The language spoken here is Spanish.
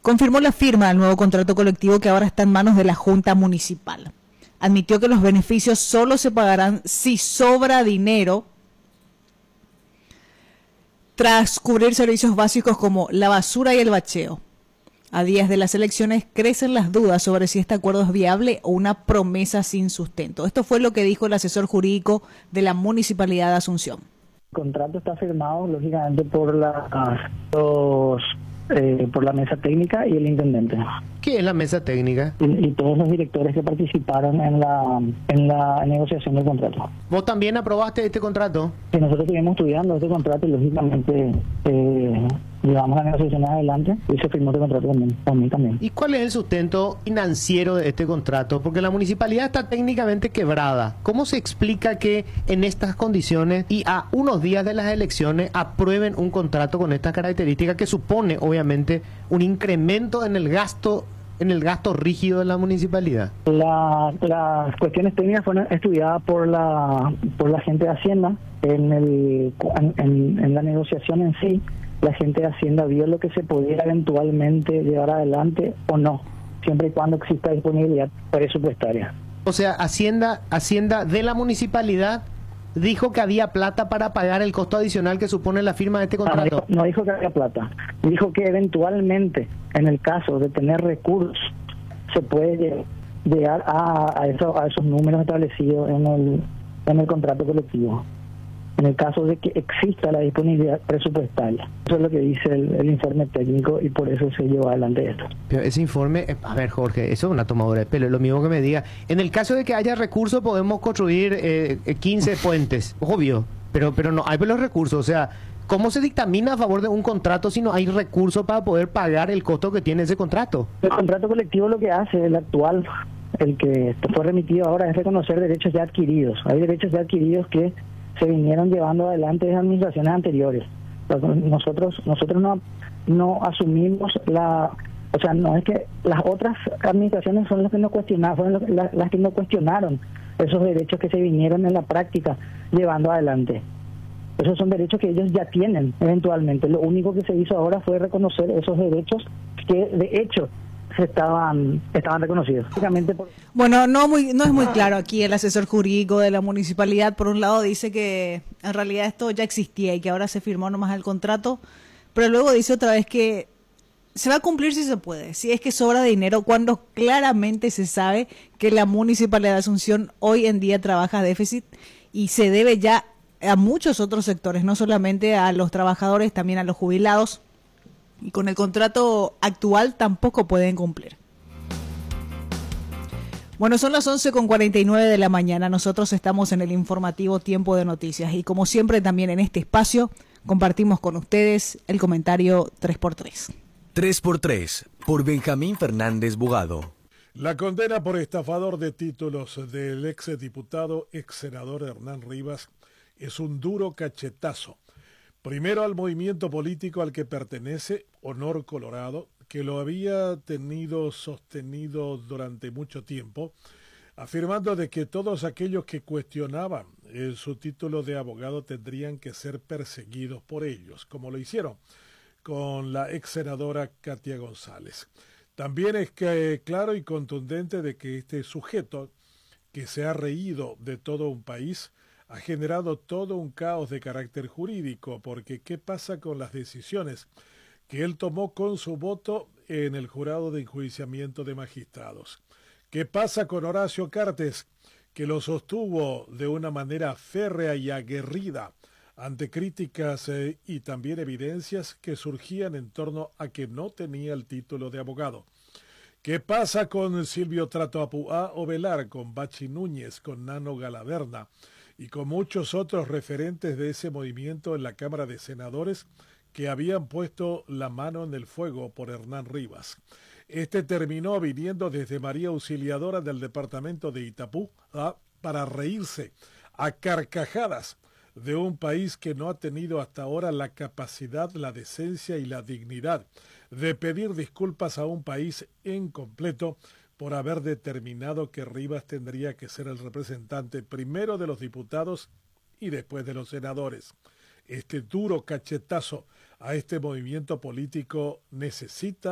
confirmó la firma del nuevo contrato colectivo que ahora está en manos de la Junta Municipal. Admitió que los beneficios solo se pagarán si sobra dinero tras cubrir servicios básicos como la basura y el bacheo. A días de las elecciones crecen las dudas sobre si este acuerdo es viable o una promesa sin sustento. Esto fue lo que dijo el asesor jurídico de la Municipalidad de Asunción. El contrato está firmado, lógicamente, por la mesa técnica y el intendente. ¿Qué es la mesa técnica? Y todos los directores que participaron en la negociación del contrato. ¿Vos también aprobaste este contrato? Que nosotros estuvimos estudiando este contrato y lógicamente llevamos la negociación adelante y se firmó este contrato también. ¿Y cuál es el sustento financiero de este contrato? Porque la municipalidad está técnicamente quebrada. ¿Cómo se explica que en estas condiciones y a unos días de las elecciones aprueben un contrato con estas características que supone obviamente un incremento en el gasto rígido de la municipalidad? Las cuestiones técnicas fueron estudiadas por la gente de Hacienda en la negociación en sí. La gente de Hacienda vio lo que se pudiera eventualmente llevar adelante o no, siempre y cuando exista disponibilidad presupuestaria. O sea, Hacienda de la municipalidad dijo que había plata para pagar el costo adicional que supone la firma de este contrato. No dijo que había plata, dijo que eventualmente, en el caso de tener recursos, se puede llegar a esos números establecidos en el contrato colectivo. En el caso de que exista la disponibilidad presupuestaria. Eso es lo que dice el informe técnico y por eso se lleva adelante esto. Pero ese informe, a ver Jorge, eso es una tomadura de pelo, es lo mismo que me diga. En el caso de que haya recursos podemos construir 15 puentes, obvio, pero no hay los recursos, o sea, ¿cómo se dictamina a favor de un contrato si no hay recursos para poder pagar el costo que tiene ese contrato? El contrato colectivo lo que hace, el actual, el que fue remitido ahora, es reconocer derechos ya adquiridos. Hay derechos ya adquiridos que se vinieron llevando adelante de administraciones anteriores. Nosotros no asumimos o sea, no es que las otras administraciones son las que no cuestionaron, fueron las que no cuestionaron esos derechos que se vinieron en la práctica llevando adelante. Esos son derechos que ellos ya tienen eventualmente. Lo único que se hizo ahora fue reconocer esos derechos que de hecho estaban reconocidos. Bueno, no es muy claro aquí el asesor jurídico de la municipalidad. Por un lado dice que en realidad esto ya existía y que ahora se firmó nomás el contrato, pero luego dice otra vez que se va a cumplir si se puede, si es que sobra dinero, cuando claramente se sabe que la municipalidad de Asunción hoy en día trabaja a déficit y se debe ya a muchos otros sectores, no solamente a los trabajadores, también a los jubilados. Y con el contrato actual tampoco pueden cumplir. Bueno, son las 11:49 de la mañana. Nosotros estamos en el informativo Tiempo de Noticias. Y como siempre también en este espacio compartimos con ustedes el comentario 3x3. 3x3, por Benjamín Fernández Bugado. La condena por estafador de títulos del exdiputado, exsenador Hernán Rivas, es un duro cachetazo. Primero al movimiento político al que pertenece, Honor Colorado, que lo había tenido sostenido durante mucho tiempo, afirmando de que todos aquellos que cuestionaban su título de abogado tendrían que ser perseguidos por ellos, como lo hicieron con la ex senadora Katia González. También es claro y contundente de que este sujeto, que se ha reído de todo un país, ha generado todo un caos de carácter jurídico, porque ¿qué pasa con las decisiones que él tomó con su voto en el jurado de enjuiciamiento de magistrados? ¿Qué pasa con Horacio Cartes, que lo sostuvo de una manera férrea y aguerrida ante críticas y también evidencias que surgían en torno a que no tenía el título de abogado? ¿Qué pasa con Silvio Tratoapuá Ovelar, con Bachi Núñez, con Nano Galaverna y con muchos otros referentes de ese movimiento en la Cámara de Senadores que habían puesto la mano en el fuego por Hernán Rivas? Este terminó viniendo desde María Auxiliadora del departamento de Itapú para reírse a carcajadas de un país que no ha tenido hasta ahora la capacidad, la decencia y la dignidad de pedir disculpas a un país en completo por haber determinado que Rivas tendría que ser el representante primero de los diputados y después de los senadores. Este duro cachetazo a este movimiento político necesita